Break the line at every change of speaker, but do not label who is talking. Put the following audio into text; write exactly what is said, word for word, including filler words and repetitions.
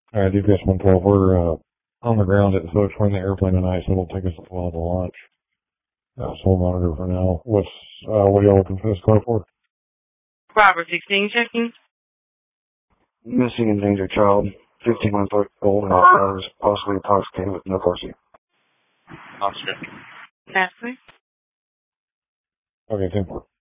Alright, D P S one twelve, we're uh, on the ground at the folks. We're in the airplane tonight, so it'll take us a while to launch. Uh, so we'll monitor for now. What's, uh, what are y'all looking for this car for?
Robert sixteen checking.
Missing endangered child, fifteen months old and off hours, possibly intoxicated with no car seat.
Officer. Ashley.
Okay, ten four.